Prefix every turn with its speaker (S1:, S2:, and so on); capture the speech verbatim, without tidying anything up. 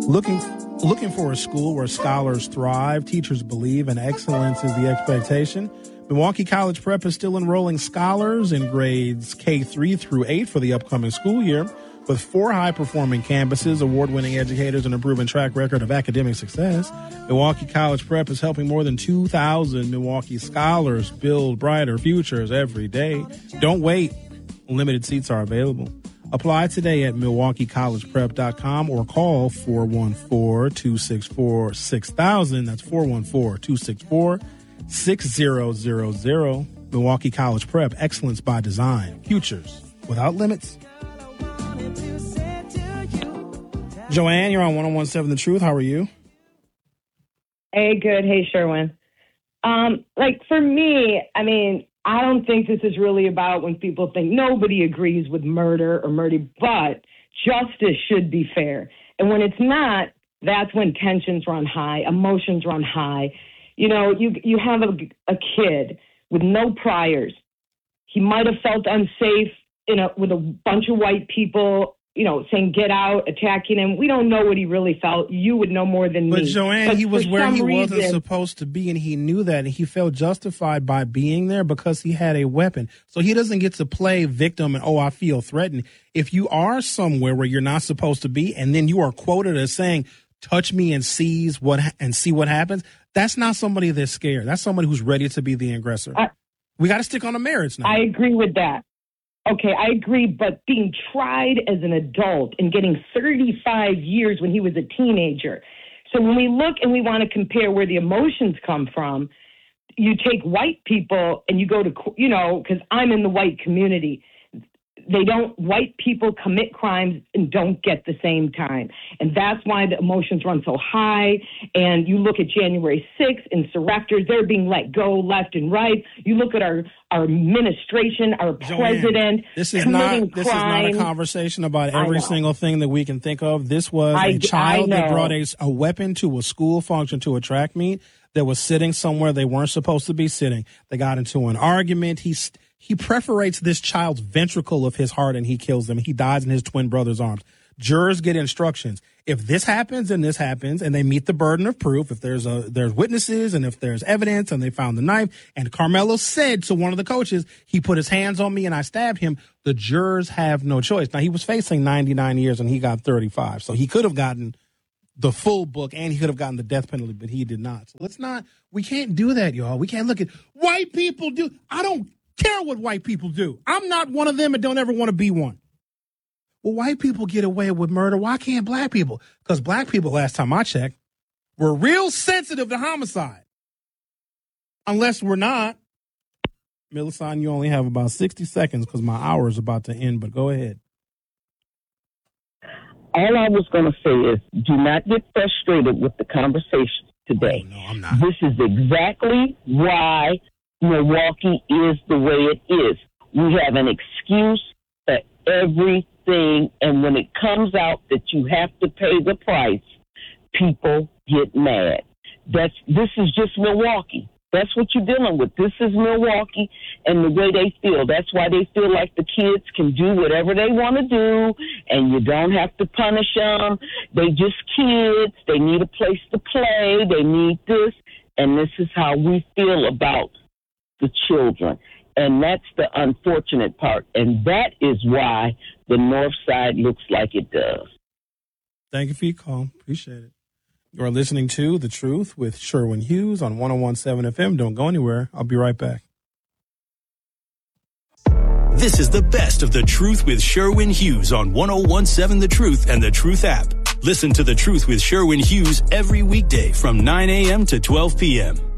S1: Looking looking for a school where scholars thrive, teachers believe, and excellence is the expectation? Milwaukee College Prep is still enrolling scholars in grades K three through eight for the upcoming school year. With four high-performing campuses, award-winning educators, and a proven track record of academic success, Milwaukee College Prep is helping more than two thousand Milwaukee scholars build brighter futures every day. Don't wait. Limited seats are available. Apply today at milwaukee college prep dot com or call four one four, two six four, six thousand. That's four one four, two six four, six zero zero zero. Milwaukee College Prep, excellence by design. Futures without limits. Joanne, you're on one oh one point seven The Truth. How are you?
S2: Hey, good. Hey, Sherwin. Um, like, for me, I mean, I don't think this is really about when people think nobody agrees with murder or murder, but justice should be fair. And when it's not, that's when tensions run high, emotions run high. You know, you you have a, a kid with no priors. He might have felt unsafe in a, with a bunch of white people, you know, saying get out, attacking him. We don't know what he really felt. You would know more than
S1: but
S2: me.
S1: Joanne, but he was where he
S2: reason,
S1: wasn't supposed to be, and he knew that, and he felt justified by being there because he had a weapon. So he doesn't get to play victim and, oh, I feel threatened. If you are somewhere where you're not supposed to be, and then you are quoted as saying, touch me and seize what and see what happens, that's not somebody that's scared. That's somebody who's ready to be the aggressor. I, we got to stick on the merits now.
S2: I agree with that. Okay, I agree, but being tried as an adult and getting thirty-five years when he was a teenager. So when we look and we want to compare where the emotions come from, you take white people and you go to, you know, because I'm in the white community. They don't, white people commit crimes and don't get the same time. And that's why the emotions run so high. And you look at January sixth, insurrectors, they're being let go left and right. You look at our, our administration, our
S1: Joanne,
S2: president.
S1: This is not this crime. is not a conversation about every single thing that we can think of. This was
S2: I,
S1: a child that brought a, a weapon to a school function, to a track meet, that was sitting somewhere they weren't supposed to be sitting. They got into an argument. He's He perforates this child's ventricle of his heart and he kills them. He dies in his twin brother's arms. Jurors get instructions. If this happens and this happens and they meet the burden of proof, if there's a there's witnesses and if there's evidence and they found the knife, and Carmelo said to one of the coaches, he put his hands on me and I stabbed him, the jurors have no choice. Now, he was facing ninety-nine years and he got thirty-five. So he could have gotten the full book and he could have gotten the death penalty, but he did not. So let's not, we can't do that, y'all. We can't look at white people do. I don't care what white people do. I'm not one of them and don't ever want to be one. Well, white people get away with murder. Why can't black people? Because black people, last time I checked, were real sensitive to homicide. Unless we're not. Millicent, you only have about sixty seconds because my hour is about to end, but go ahead.
S3: All I was going to say is do not get frustrated with the conversation today.
S1: Oh, no, I'm not.
S3: This is exactly why Milwaukee is the way it is. We have an excuse for everything, and when it comes out that you have to pay the price, people get mad. That's this is just Milwaukee. That's what you're dealing with. This is Milwaukee and the way they feel. That's why they feel like the kids can do whatever they want to do, and you don't have to punish them. They just kids. They need a place to play. They need this, and this is how we feel about the children. And that's the unfortunate part. And that is why the North Side looks like it does.
S1: Thank you for your call. Appreciate it. You're listening to The Truth with Sherwin Hughes on one oh one point seven F M. Don't go anywhere. I'll be right back.
S4: This is the best of The Truth with Sherwin Hughes on one oh one point seven The Truth and The Truth app. Listen to The Truth with Sherwin Hughes every weekday from nine a.m. to twelve p.m.